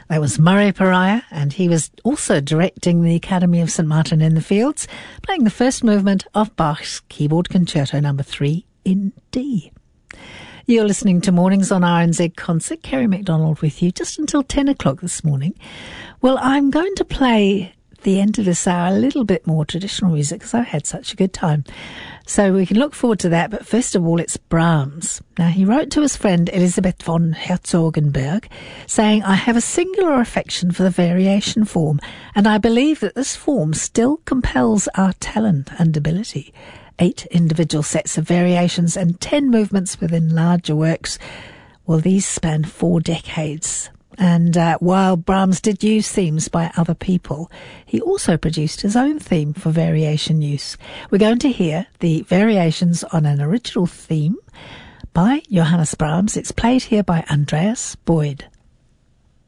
That was Murray Pariah, and he was also directing the Academy of St Martin in the Fields, playing the first movement of Bach's Keyboard Concerto No. 3 in D. You're listening to Mornings on RNZ Concert. Kerry MacDonald with you just until 10 o'clock this morning. Well, I'm going to play the end of this hour a little bit more traditional music because I had such a good time. So we can look forward to that, but first of all, it's Brahms. Now, he wrote to his friend Elisabeth von Herzogenberg saying, "I have a singular affection for the variation form, and I believe that this form still compels our talent and ability. 8 individual sets of variations and 10 movements within larger works. Well, these span 4 decades. And while Brahms did use themes by other people, he also produced his own theme for variation use. We're going to hear the variations on an original theme by Johannes Brahms. It's played here by Andreas Boyd."